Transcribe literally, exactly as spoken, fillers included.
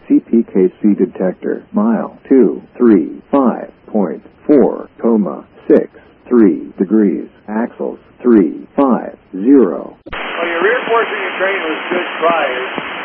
C P K C detector. Mile two three five point four, coma six three degrees. Axles three five zero. Well, your rear portion of your train was good prior.